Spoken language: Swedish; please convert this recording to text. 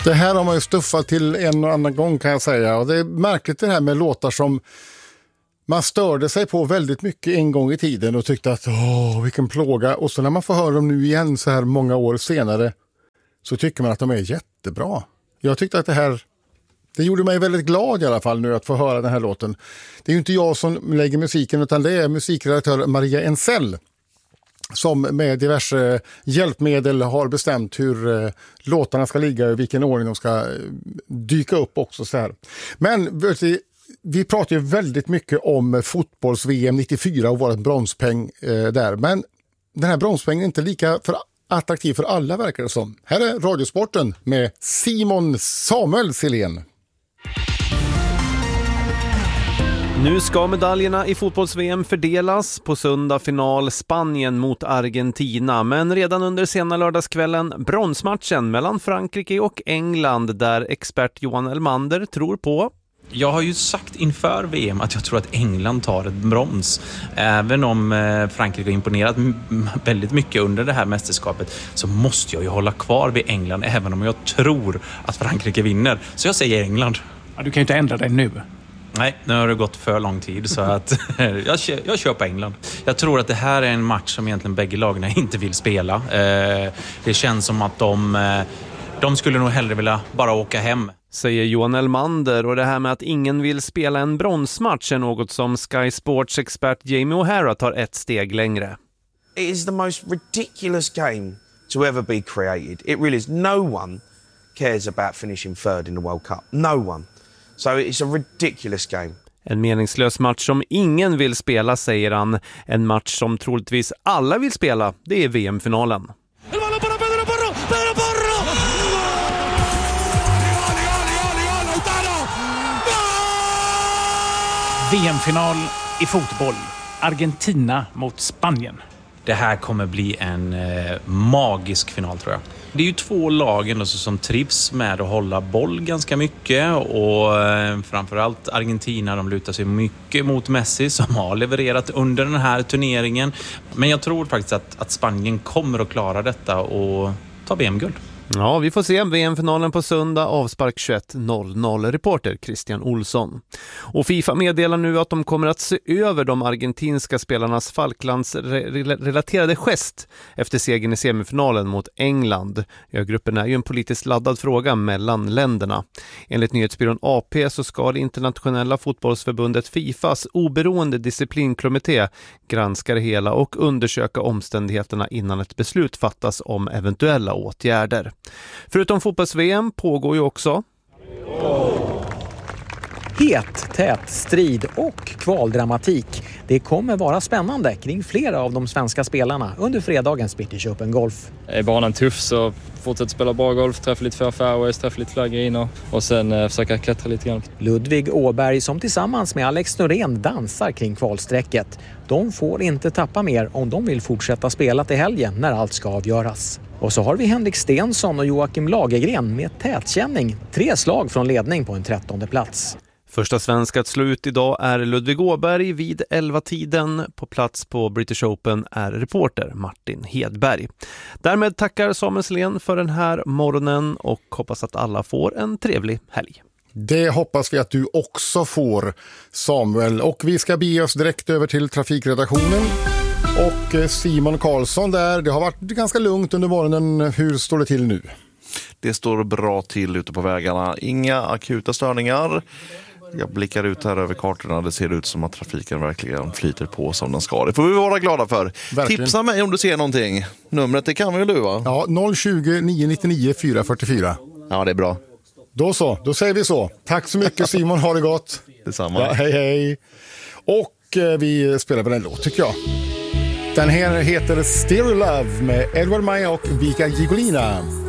Det här har man ju stuffat till en och annan gång kan jag säga. Och det är märkligt det här med låtar som man störde sig på väldigt mycket en gång i tiden och tyckte att vilken plåga. Och så när man får höra dem nu igen så här många år senare så tycker man att de är jättebra. Jag tyckte att det gjorde mig väldigt glad i alla fall nu att få höra den här låten. Det är ju inte jag som lägger musiken utan det är musikredaktör Maria Ensell som med diverse hjälpmedel har bestämt hur låtarna ska ligga och vilken ordning de ska dyka upp också så här. Men vi pratar ju väldigt mycket om fotbolls-VM 94 och vårt bronspeng där. Men den här bronspengen är inte lika attraktiv för alla verkar det som. Här är Radiosporten med Simon Samuel Silén. Nu ska medaljerna i fotbolls-VM fördelas. På söndag final Spanien mot Argentina. Men redan under sena lördagskvällen bronsmatchen mellan Frankrike och England där expert Johan Elmander tror på. Jag har ju sagt inför VM att jag tror att England tar ett brons. Även om Frankrike har imponerat väldigt mycket under det här mästerskapet så måste jag ju hålla kvar vid England även om jag tror att Frankrike vinner. Så jag säger England. Ja, du kan ju inte ändra dig nu. Nej, nu har det gått för lång tid så att jag kör på England. Jag tror att det här är en match som egentligen bägge lagarna inte vill spela. Det känns som att de skulle nog hellre vilja bara åka hem. Säger Johan Elmander, och det här med att ingen vill spela en bronsmatch är något som Sky Sports expert Jamie O'Hara tar ett steg längre. It is the most ridiculous game to ever be created. It really is. No one cares about finishing third in the World Cup. No one. So it's a ridiculous game. En meningslös match som ingen vill spela, säger han. En match som troligtvis alla vill spela, det är VM-finalen. VM-final i fotboll. Argentina mot Spanien. Det här kommer bli en magisk final tror jag. Det är ju två lagen som trivs med att hålla boll ganska mycket och framförallt Argentina, de lutar sig mycket mot Messi som har levererat under den här turneringen. Men jag tror faktiskt att Spanien kommer att klara detta och ta VM-guld. Ja, vi får se VM-finalen på söndag, avspark 21.00. Reporter Christian Olsson. Och FIFA meddelar nu att de kommer att se över de argentinska spelarnas Falklands-relaterade gest efter segern i semifinalen mot England. Ögruppen är ju en politiskt laddad fråga mellan länderna. Enligt nyhetsbyrån AP så ska det internationella fotbollsförbundet FIFAs oberoende disciplinkommitté granska det hela och undersöka omständigheterna innan ett beslut fattas om eventuella åtgärder. Förutom fotbolls-VM pågår ju också tät strid och kvaldramatik. Det kommer vara spännande kring flera av de svenska spelarna under fredagens British Open Golf. Är banan tuff så fortsätt spela bra golf, träffa lite för fairways, träffa lite fler griner och sen försöka klättra lite grann. Ludvig Åberg som tillsammans med Alex Norén dansar kring kvalsträcket. De får inte tappa mer om de vill fortsätta spela till helgen när allt ska avgöras. Och så har vi Henrik Stensson och Joakim Lagergren med tätkänning. 3 slag från ledning på en 13:e plats. Första svenska att slå ut idag är Ludvig Åberg vid 11-tiden. På plats på British Open är reporter Martin Hedberg. Därmed tackar Samuel Silén för den här morgonen och hoppas att alla får en trevlig helg. Det hoppas vi att du också får, Samuel. Och vi ska bege oss direkt över till trafikredaktionen. Och Simon Karlsson där, det har varit ganska lugnt under morgonen. Hur står det till nu? Det står bra till ute på vägarna. Inga akuta störningar. Jag blickar ut här över kartorna. Det ser ut som att trafiken verkligen flyter på som den ska. Det får vi vara glada för. Verkligen. Tipsa mig om du ser någonting. Numret, det kan väl du, va? Ja, 020 999 444. Ja, det är bra. Då så, då säger vi så. Tack så mycket Simon, ha det gott. Detsamma. Ja, hej hej. Och vi spelar väl en låt tycker jag. Den här heter Stereo Love med Edward Maja och Vika Gigolina.